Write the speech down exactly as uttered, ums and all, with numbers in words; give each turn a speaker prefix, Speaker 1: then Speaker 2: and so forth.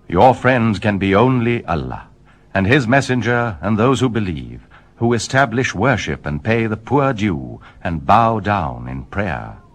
Speaker 1: Your friends can be only Allah, and his messenger and those who believe, who establish worship and pay the poor due and bow down in prayer.